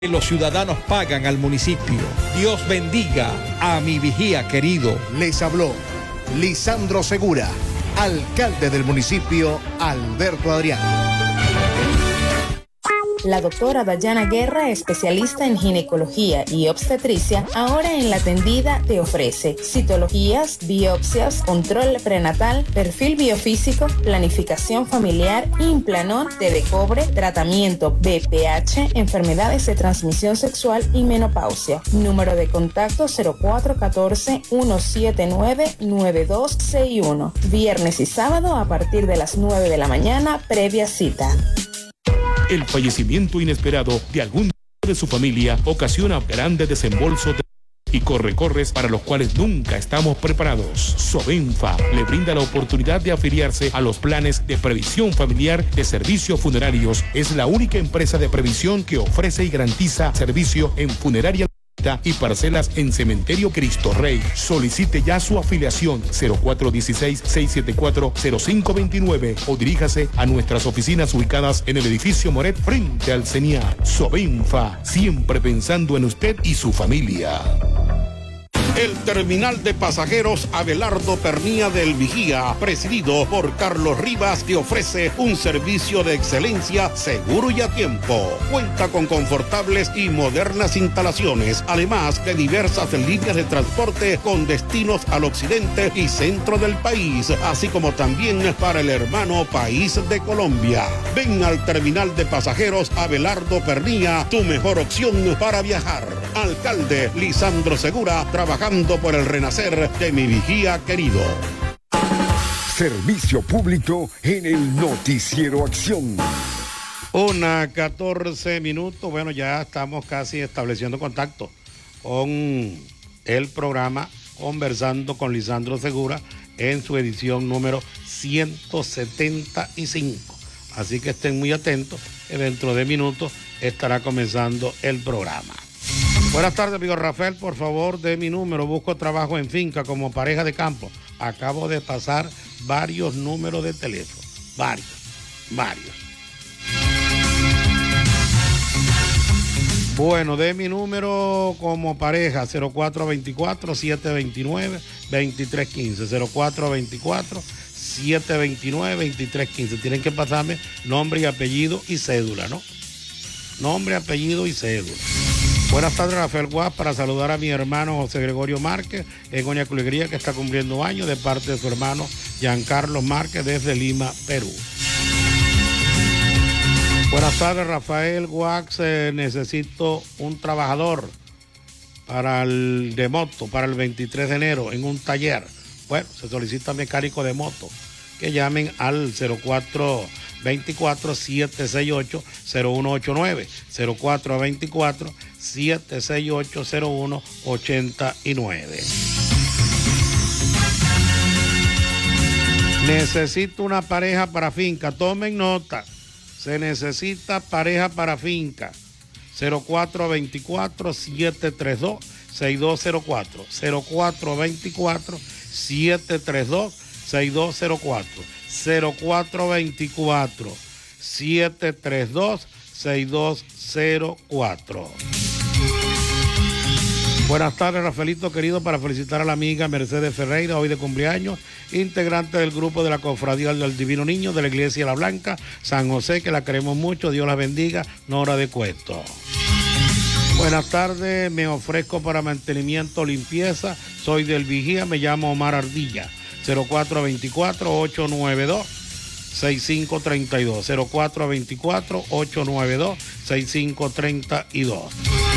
que los ciudadanos pagan al municipio. Dios bendiga a mi vigía querido. Les habló Lisandro Segura, alcalde del municipio Alberto Adrián. La doctora Dayana Guerra, especialista en ginecología y obstetricia, ahora en La Tendida te ofrece citologías, biopsias, control prenatal, perfil biofísico, planificación familiar, Implanon, té de cobre, tratamiento BPH, enfermedades de transmisión sexual y menopausia. Número de contacto 0414-179-9261. Viernes y sábado a partir de las 9 de la mañana, previa cita. El fallecimiento inesperado de algún miembro de su familia ocasiona grandes desembolsos y corre-corres para los cuales nunca estamos preparados. Sobenfa le brinda la oportunidad de afiliarse a los planes de previsión familiar de servicios funerarios. Es la única empresa de previsión que ofrece y garantiza servicio en funeraria y parcelas en Cementerio Cristo Rey. Solicite ya su afiliación 0416-674-0529 o diríjase a nuestras oficinas ubicadas en el edificio Moret frente al CENIAR. Sobenfa, siempre pensando en usted y su familia. El terminal de pasajeros Abelardo Pernía del Vigía, presidido por Carlos Rivas, te ofrece un servicio de excelencia seguro y a tiempo. Cuenta con confortables y modernas instalaciones, además de diversas líneas de transporte con destinos al occidente y centro del país, así como también para el hermano país de Colombia. Ven al terminal de pasajeros Abelardo Pernía, tu mejor opción para viajar. Alcalde Lisandro Segura, trabajando por el renacer de mi vigía querido. Servicio público en el Noticiero Acción. 1:14. Bueno, ya estamos casi estableciendo contacto con el programa Conversando con Lisandro Segura en su edición número 175. Así que estén muy atentos, que dentro de minutos estará comenzando el programa. Buenas tardes, amigo Rafael, por favor, de mi número. Busco trabajo en finca como pareja de campo. Acabo de pasar varios números de teléfono. Varios. Bueno, de mi número como pareja, 0424-729-2315. 0424-729-2315. Tienen que pasarme nombre y apellido y cédula, ¿no? Nombre, apellido y cédula. Buenas tardes, Rafael Guas, para saludar a mi hermano José Gregorio Márquez en Oña Culegría, que está cumpliendo años, de parte de su hermano Giancarlo Márquez desde Lima, Perú. Buenas tardes, Rafael Guas, necesito un trabajador para el de moto, para el 23 de enero en un taller. Bueno, se solicita mecánico de moto. Que llamen al 0424-768-0189, 0424-768-0189. Necesito una pareja para finca, tomen nota, se necesita pareja para finca, 0424-732-6204, 0424-732-6204, 0424-732-6204. Buenas tardes, Rafaelito querido, para felicitar a la amiga Mercedes Ferreira, hoy de cumpleaños, integrante del grupo de la Cofradía del Divino Niño de la Iglesia La Blanca, San José, que la queremos mucho, Dios la bendiga, Nora de Cuesto. Buenas tardes, me ofrezco para mantenimiento, limpieza, soy del Vigía, me llamo Omar Ardilla. 0424-892-6532. 0424-892-6532.